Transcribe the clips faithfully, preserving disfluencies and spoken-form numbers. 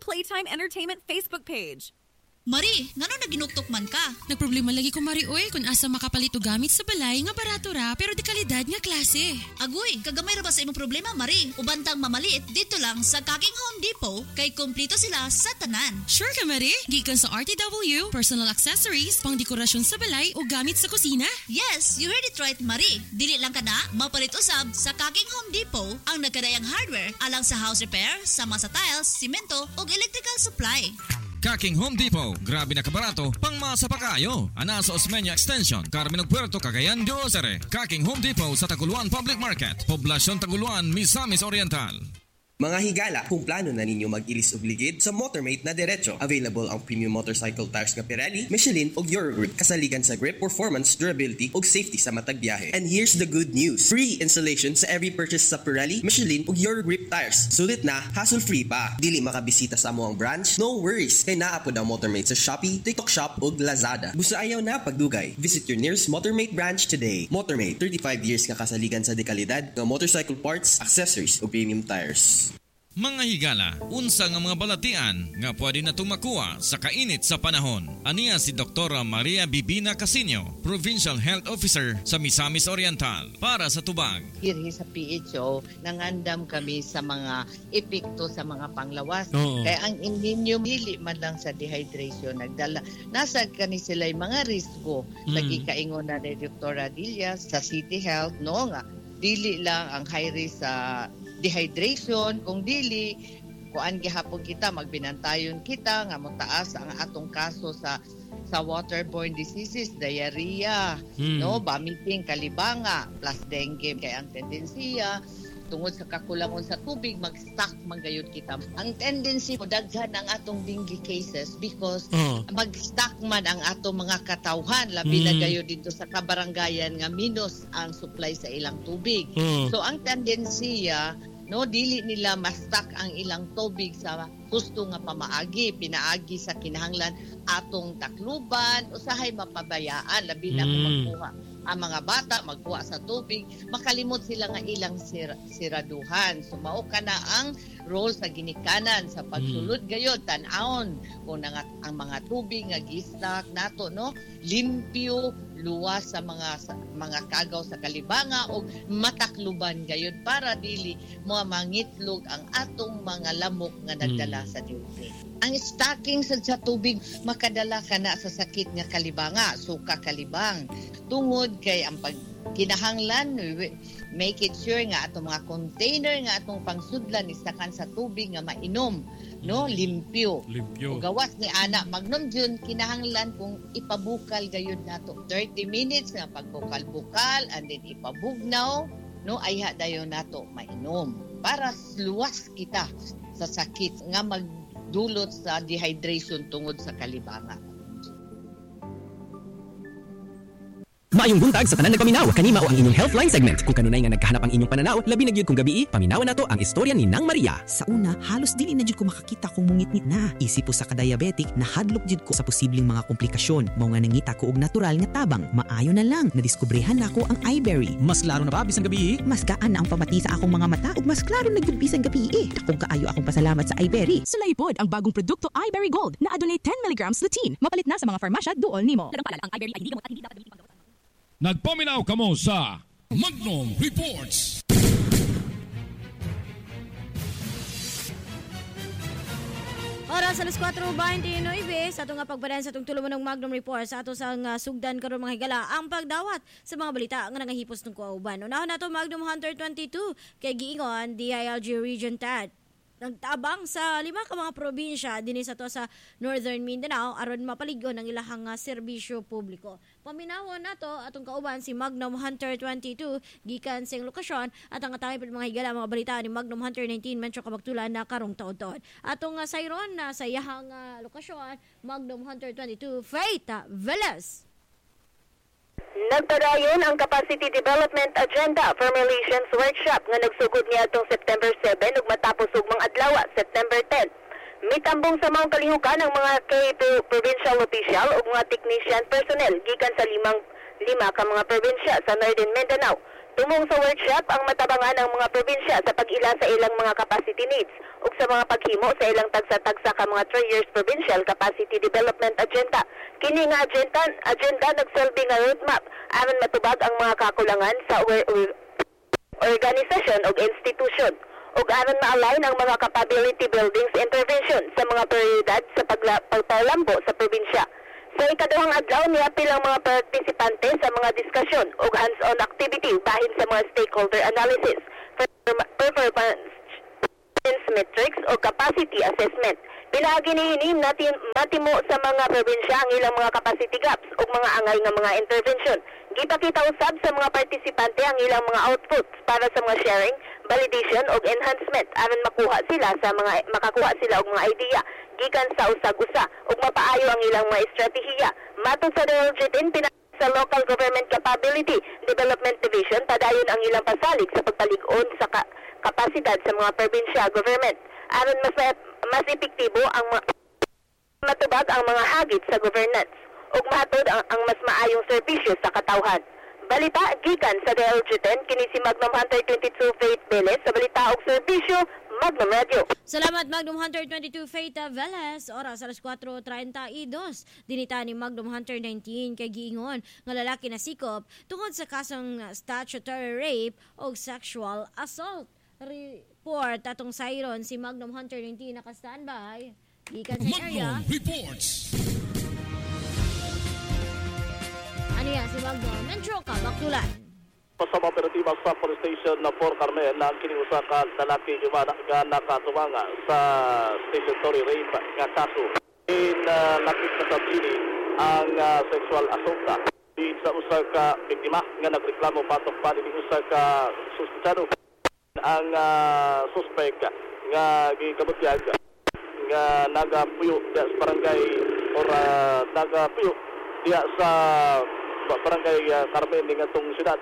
Playtime Entertainment Facebook page. Mari, ngano naginuktok man ka? Nagproblema lagi ko, Mari, oy, kung asa makapalit og gamit sa balay nga barato ra pero di kalidad nga klase. Agoy, kagamay ra ba sa imong problema, Mari? Ubantang mamaliit dito lang sa Kaking Home Depot kay kompleto sila sa tanan. Sure ka, Mari? Gikan sa R T W, personal accessories, pang dekorasyon sa balay o gamit sa kusina? Yes, you heard it right, Mari. Dili lang ka na, mapalit usab sa Kaking Home Depot ang nagkadayang hardware alang sa house repair, sama sa tiles, simento ug electrical supply. Kaking Home Depot, grabe na kabarato, pang masa pa kayo. Ana sa Osmeña Extension, Carmen Puerto, Cagayan de Ozare. Kaking Home Depot sa Taguluan Public Market, Poblasyon Taguluan, Misamis Oriental. Mga higala, kung plano na ninyo mag-ilis obligid sa Motormate na diretso, available ang premium motorcycle tires nga Pirelli, Michelin ug Eurogrip kasaligan sa grip, performance, durability ug safety sa matag biyahe. And here's the good news. Free installation sa every purchase sa Pirelli, Michelin ug Eurogrip tires. Sulit na, hassle-free pa. Dili makabisita sa amuang branch? No worries. Kay naa pod ang Motormate sa Shopee, TikTok Shop ug Lazada. Busa ayaw na pagdugay. Visit your nearest Motormate branch today. Motormate, thirty-five years nga kasaligan sa dekalidad nga motorcycle parts, accessories ug premium tires. Mga higala, unsa nga mga balatian nga pwede na tumakuha sa kainit sa panahon. Aniya si Doktora Maria Bibina Casinio, Provincial Health Officer sa Misamis Oriental, para sa tubag. Here sa P H O, nangandam kami sa mga epekto sa mga panglawas. Oo. Kaya ang ininyo, dili man lang sa dehydration, nagdala. Nasa kani sila yung mga risko. Mm. Nagkikaingon na ni Doktora Dilia sa City Health, no nga, dili lang ang high risk sa dehydration, kung dili kuan gihapon kita magbinantayon kita nga motaas ang atong kaso sa sa waterborne diseases, diarrhea, Hmm. no, vomiting, kalibanga, plus dengue. Kaya ang tendensiya tungod sa kakulangon sa tubig, mag-stock magayod kita. Ang tendency mo daghan ang atong dengue cases because Oh. mag-stock man ang atong mga katawhan, labi Mm. na gayud dito sa kabaranggayan nga minus ang supply sa ilang tubig. Oh. So ang tendensiya, no, dili nila ma-stock ang ilang tubig sa gusto nga pamaagi, pinaagi sa kinahanglan atong takluban, usahay mapabayaan, labi na kung Mm. magkuha ang mga bata magkuha sa tubig, makalimot sila nga ilang sir- siraduhan. So mao ka na ang role sa ginikanan sa pagsulod gayod, tan-aon kung nga ang mga tubig nga gi-stock nato, no, limpyo, luwas sa mga sa, mga kagaw sa kalibanga o matakluban gayud para dili mo mangitlog ang atong mga lamok nga nagdala Mm. sa tubig. Ang stocking sa, sa tubig makadala ka na sa sakit nga kalibanga, suka kalibang. Tungod kay ang pag kinahanglan, make it sure nga atong mga container nga atong pangsudlan istakan sa tubig nga mainom, no, limpyo. Limpyo. O gawas ni ana magnom jud kinahanglan kung ipabukal gayud nato thirty minutes nga pagbukal-bukal and then ipabugnaw, no, ayha dayon nato mainom para luwas kita sa sakit nga magdulot sa dehydration tungod sa kalibanga. Maayong buntag sa tanan nagpaminaw, kanima o ang inyong Healthline segment. Kung kanunay nga nagkahanap ang inyong pananaw, labi na gyud kung gabi, paminawan nato ang istorya ni Nang Maria. Sa una, halos dili na jud ko makakita kung mungit-ngit na. Isip po sa ka-diabetic, nahadlok jud ko sa posibleng mga komplikasyon. Mao nga nangita ko og natural nga tabang. Maayo na lang, nadiskubrehan na ako ang iBerry. Mas klaro na ba bisang gabi? Mas gaan na ang pamati sa akong mga mata ug mas klaro nagbisang gabi eh. Kung kaayo akong pasalamat sa iBerry. Sulaipod ang bagong produkto iBerry Gold na adunay ten milligrams lutein. Mapalit na sa mga farmasya duol nimo. Dalang palala ang iBerry ay hindi gamot at hindi dapat gamitin panggamot. Nagpaminaw kamo sa Magnum Reports. Oras alas kwatro twenty-nine sa atong nga pagbadan sa atong tuluman ng Magnum Report sa ato sa nga sugdan karon mga higala ang pagdawat sa mga balita nga nangahipos ng kauban. Unahon nato Magnum Hunter twenty-two kay giingon D I L G Region T A D. Nagtabang sa lima ka mga probinsya dinhi sa to sa Northern Mindanao aron mapaligon ang ilahang uh, serbisyo publiko. Paminawon nato atong kauban si Magnum Hunter twenty-two gikan sing lokasyon at ang atay mga higala mga balita ni Magnum Hunter nineteen Metro Kabaktulan na karong taon-taon. Atong uh, sayron na sa iyahang uh, lokasyon Magnum Hunter twenty-two Faith Velez. Nagpadayon ang Capacity Development Agenda for Relations Workshop nga nagsugod niya itong September seven ug matapos ug mga adlaw September ten. Mitambong sa maong kalihukan ang mga kay provincial official ug mga technician personnel gikan sa limang lima ka mga probinsya sa Northern Mindanao. Tumong sa workshop ang matabangan ng mga probinsya sa pag-ila sa ilang mga capacity needs ug sa mga paghimo sa ilang tagsa-tagsa ka mga three years provincial capacity development agenda. Kini nga agenda, agenda nagsilbi nga roadmap aron matubag ang mga kakulangan sa or- or- organisasyon ug institusyon ug aron ma-align ang mga capability buildings intervention sa mga prioridad sa pagla- pagpalambo sa probinsya. Sa ikaduhang adlaw, niapil ang mga partisipante sa mga diskusyon ug hands-on activity bahin sa mga stakeholder analysis, performance metrics o capacity assessment. Pilagi niini natin matimo sa mga probinsya ang ilang mga capacity gaps ug mga angay nga mga intervention. Gipakita usab sa mga partisipante ang ilang mga outputs para sa mga sharing, validation ug enhancement aron makuha sila sa mga makakuha sila og mga idea gikan sa usag-usa ug mapaayo ang ilang mga estratehiya. Matod sa D L G ten sa Local Government Capability Development Division, padayon ang ilang pasalig sa pagpalig-on sa ka- kapasidad sa mga provincial government aron mas mas epektibo ang ma- matubag ang mga hagit sa governance ug mahatod ang, ang mas maayong serbisyo sa katawhan. Balita gikan sa D L G ten kini si Magnum Hunter twenty-two Faith Velez sa balita ug serbisyo Magnum Radio. Salamat Magnum Hunter twenty-two Faith Velez. Oras alas four thirty-two. Dinita ni Magnum Hunter nineteen kay giingon nga lalaki na sikop tungod sa kasong statutory rape o sexual assault. Report atong Siron si Magnum Hunter nineteen naka-standby. Gikan sa area. Magnum Reports. Ano yan si Magnum? Mentro ka, baktulan. Sa mga operatiba sa police station na Fort Carmel na kiniusakan lalaki nga nakatubanga sa statutory rape nga kaso. In uh, lapit na sa Bini ang uh, sexual assault din sa usa ka biktima nga nagreklamo patok pa din usa ka suspetsado. Ang uh, suspect nga gikabutyag nga nagapuyo sa barangay or uh, nagapuyo diya sa barangay uh, Carmen nga tong syudad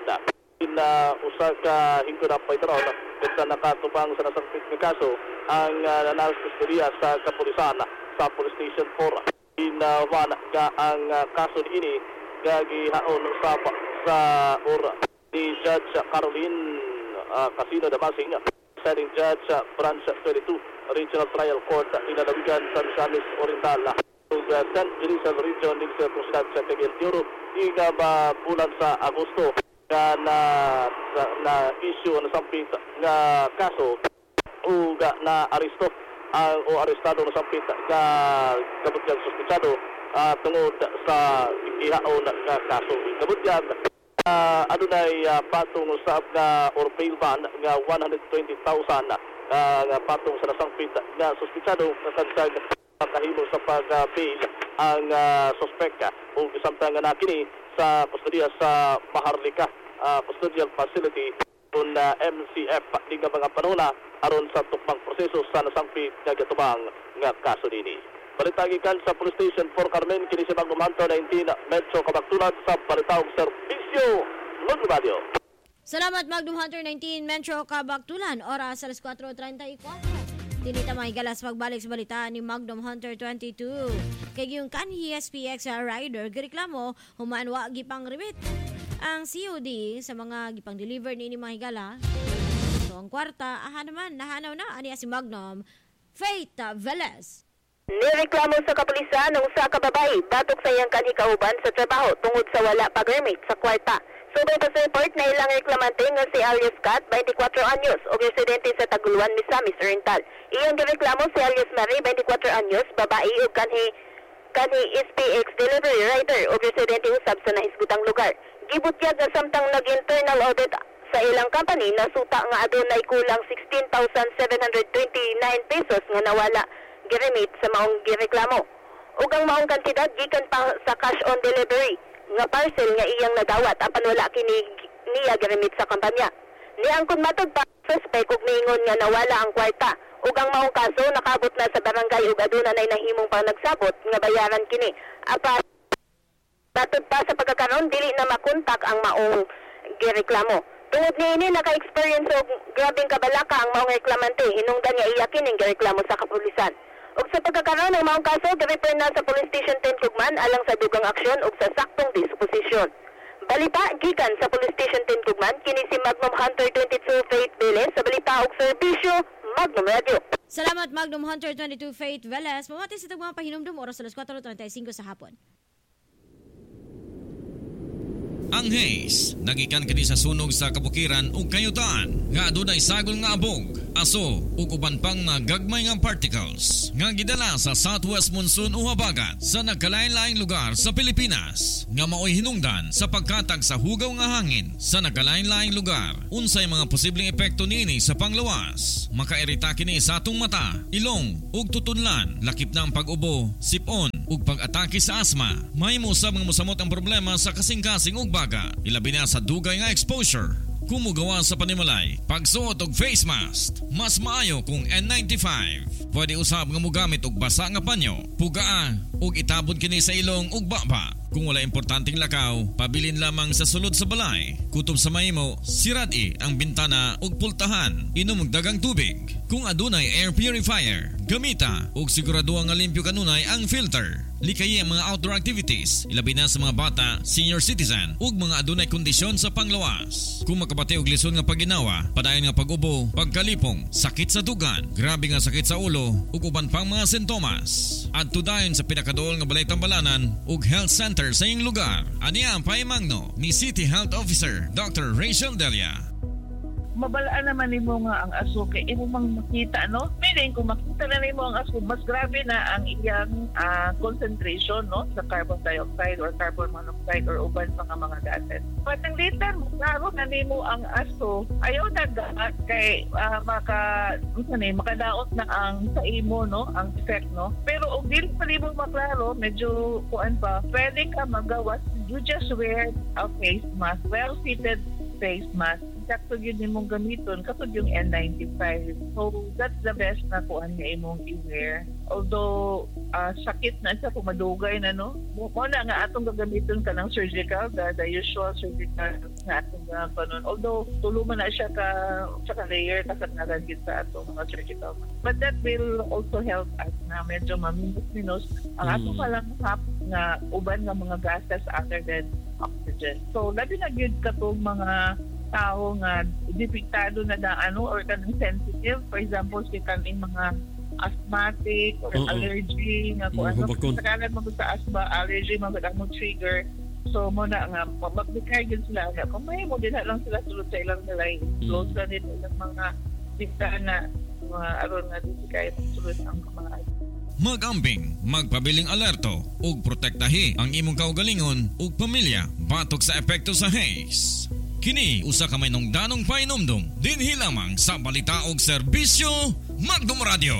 na uh, usa ka hinggo na paitron sa nakatubang sa nasangpit nga kaso ang uh, nanaos kusturya sa kapulisan sa police station four in uh, one ka ang uh, kaso ini nga gihaon sa sa or ni Judge Caroline uh, Casino Damasing presiding judge uh, branch twenty-two Regional Trial Court inalawigan sa Misamis Oriental ug uh, tenth Judicial Region din sa Kusad sa Cagayan de Oro iga ba bulan sa Agosto nga na, na, na issue na sampit nga kaso ug na aresto uh, o arestado na sampit nga kabutyag suspetsado uh, tungod sa ihaon nga kaso. Kabutyag uh, adunay uh, patong usab nga or bail bond nga one hundred twenty thousand uh, nga patong sa nasampit nga suspetsado nga kansag kahimo sa pag-bail ang uh, suspect ug samtang nga nakini sa kustodiya sa Maharlika uh, Custodial Facility kung uh, M C F di nga mga panuna aron sa tukmang proseso sa nasangpit nga gatubang nga kaso nini. Balitagikan sa Police Station Fort Carmen kini si Magnum Hunter nineteen Metro Kabaktulan sa Balitaog Serbisyo Magnum Radio. Salamat Magnum Hunter nineteen Metro Kabaktulan. Oras alas four thirty-four. Dinita mga galas pagbalik sa balita ni Magnum Hunter twenty-two. Kay yung kanhi S P X rider gireklamo human wa gipang remit ang C O D sa mga gipang deliver ni ini mga higala. So ang kwarta aha naman nahanaw na ani si Magnum Faith Velez. Nireklamo sa kapulisan ng usa ka babae batok sa iyang kanhi kauban sa trabaho tungod sa wala pag-remit sa kwarta. Subay pa sa report na ilang reklamante nga si alias Kat, twenty-four anyos, o residente sa Taguluan, Misamis Oriental. Iyang gireklamo si alias Mary, twenty-four anyos, babae o kanhi kanhi S P X delivery rider o residente usab sa nahisgutang lugar. Gibutyag nga samtang nag-internal audit sa ilang company na suta nga adunay kulang sixteen thousand seven hundred twenty-nine pesos nga nawala giremit sa maong gireklamo. Ug ang maong kantidad gikan pa sa cash on delivery nga parcel nga iyang nadawat apan wala kini niya giremit sa kampanya. Niangkon matod pa suspect ug miingon nga nawala ang kwarta ug ang maong kaso nakabot na sa barangay ug aduna nay nahimong pang nagsabot nga bayaran kini. Apan matod pa sa pagkakaroon dili na makontak ang maong gireklamo. Tungod niini naka-experience og grabing kabalaka ang maong reklamante hinungdan nga iya kining gireklamo sa kapulisan. Ug sa pagkakaroon ng maong kaso, gi-refer na sa Police Station ten Kugman alang sa dugang aksyon ug sa saktong disposisyon. Balita gikan sa Police Station ten Kugman kini si Magnum Hunter twenty-two Faith Velez sa balita ug serbisyo Magnum Radio. Salamat Magnum Hunter twenty-two Faith Velez. Mamati sa mga pahinumdum oras alas four thirty-five sa hapon. Ang haze, nagikan kini sa sunog sa kabukiran ug kayutaan nga adunay sagol nga abog, aso ug uban pang nga gagmay nga particles nga gidala sa southwest monsoon o habagat sa nagkalain-laing lugar sa Pilipinas nga maoy hinungdan sa pagkatag sa hugaw nga hangin sa nagkalain-laing lugar. Unsay mga posibleng epekto niini sa panglawas? Makairita kini sa atong mata, ilong ug tutunlan, lakip na ang pag-ubo, sipon ug pag-atake sa asma. Mahimo sa mga mosamot ang problema sa kasing-kasing ug baga, ilabi na sa dugay nga exposure. Kumugawa sa panimalay, pagsuot og face mask, mas maayo kung N ninety-five. Pwede usab nga mogamit og basa nga panyo, pugaa ug itabod kini sa ilong ug baba. Kung wala importanteng lakaw, pabilin lamang sa sulod sa balay. Kutob sa mahimo, sirad-i ang bintana ug pultahan, inom og dagang tubig. Kung adunay air purifier, gamita ug siguraduha nga limpyo kanunay ang filter. Likayi ang mga outdoor activities, ilabi na sa mga bata, senior citizen ug mga adunay kondisyon sa panglawas. Kung makabati og lisod nga paginawa, padayon nga pag-ubo, pagkalipong, sakit sa dugan, grabe nga sakit sa ulo ug uban pang mga sintomas. Adto dayon sa pinakaduol nga balay tambalanan ug health center sa iyong lugar. Aniya ang paimangno ni City Health Officer Doctor Rachel Delia. Mabalaan naman nimo nga ang aso kay imo mang makita, no? Meaning kung makita na nimo ang aso, mas grabe na ang iyang uh, concentration, no, sa carbon dioxide or carbon monoxide or uban pa nga mga gases. Patanglitan mo klaro na nimo ang aso, ayaw na gaat kay uh, maka unsa ni makadaot na ang sa imo, no, ang effect, no. Pero og dili pa nimo maklaro, medyo kuan pa, pwede ka magawas. You just wear a face mask, well fitted face mask. Sakto yun imong gamiton katod yung N ninety-five. So that's the best na kuan nga imong i-wear. Although uh, sakit na siya kung madugay na, no. Muna nga atong gagamiton ka ng surgical, the, the usual surgical nga atong gagamiton. Although tuluman na siya ka sa layer kasat na gagit sa atong mga surgical. But that will also help us na medyo maminus-minus ang mm. atong palang hap nga uban nga mga gases other than oxygen. So labi na gyud katong mga tao nga depektado na da ano or kanang sensitive, for example si kaning mga asthmatic or uh-uh. allergy nga ko ano sa kanan mo sa asthma allergy mga mo trigger. So mo na nga magbigay gyud sila nga kung may mo din lang sila sulod sa ilang nalay close na din ilang mga bintana mga aron nga di kay sulod ang mga Mag-ambing, magpabiling alerto ug protektahi ang imong kaugalingon ug pamilya batok sa epekto sa haze. Kini usa ka may nungdanong painomdom dinhi lamang sa balita ug serbisyo Magnum Radio.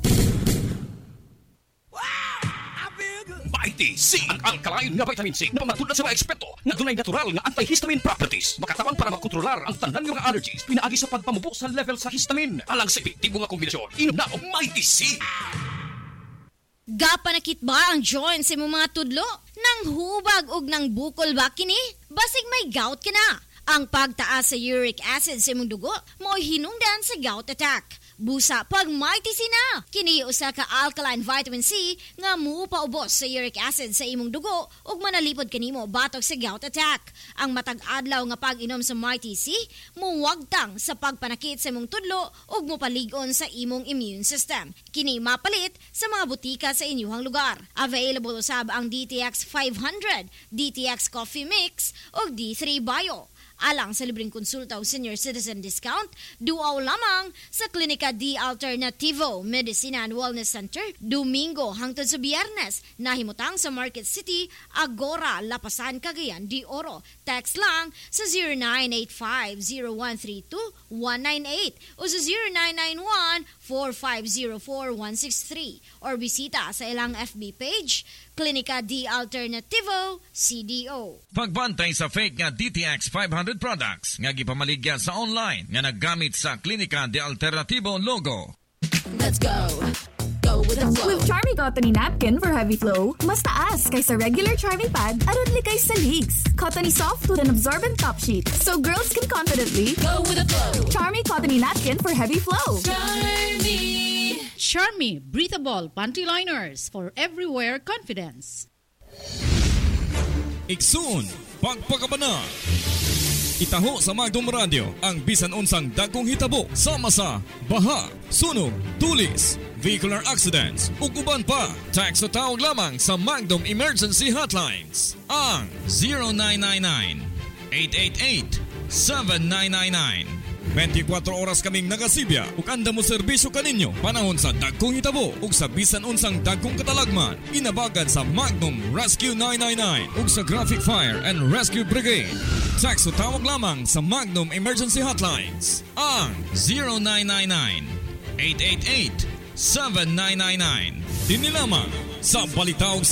Vitamin C, ang alkaline nga vitamin C na pamatud sa mga eksperto na dunay natural nga antihistamine properties, makatabang para makontrolar ang tanan nga mga allergies pinaagi sa pagpamubo sa level sa histamine. Alang sa epektibo nga kombinasyon, inom na og Vitamin C. Gapanakit ba ang joints sa imong mga tudlo? Nang hubag og nang bukol ba kini? Basig may gout ka na. Ang pagtaas sa uric acid sa imong dugo mo'y hinungdan sa gout attack. Busa pag Mighty C na. Kini usa ka alkaline vitamin C nga mupaubos sa uric acid sa imong dugo ug manalipod kanimo batok sa gout attack. Ang matag adlaw nga pag-inom sa Mighty C muwagtang sa pagpanakit sa imong tudlo ug mopalig-on sa imong immune system. Kini mapalit sa mga butika sa inyong lugar. Available usab ang D T X five hundred, D T X Coffee Mix ug D three Bio. Alang sa libreng konsulta o senior citizen discount, duaw lamang sa Klinika D Alternativo Medicina and Wellness Center, Domingo hangtod sa Biyernes, nahimutang sa Market City, Agora, Lapasan, Cagayan de Oro. Text lang sa zero nine eight five zero one three two one nine eight o sa zero nine nine one four five zero four one six three or bisita sa ilang F B page, Klinika D Alternativo C D O. Pagbantay sa fake nga D T X five hundred products nga gipamaligya sa online nga naggamit sa Klinika D Alternativo logo. Let's go. Go with the flow. With Charmy Cottony Napkin for heavy flow, mas taas kaysa regular Charmy Pad aron likay sa leaks. Cottony soft with an absorbent top sheet so girls can confidently go with the flow. Charmy Cottony Napkin for heavy flow. Charmy. Charmy breathable panty liners for everywhere confidence. Iksun, pagpakabana. Itaho sa Magnum Radio ang bisan unsang dagkong hitabo sama sa baha, sunog, tulis, vehicular accidents ug uban pa. Text o tawag lamang sa Magnum Emergency Hotlines ang zero nine nine nine, eight eight eight, seven nine nine nine. twenty-four oras kaming nagasibya ug anda mo serbisyo kaninyo panahon sa dagkong hitabo ug sa bisan unsang dagkong katalagman. Inabagan sa Magnum Rescue nine nine nine ug sa Graphic Fire and Rescue Brigade. Text o tawag lamang sa Magnum Emergency Hotlines ang zero nine nine nine, eight eight eight, seven nine nine nine. Dini lamang sa balita ug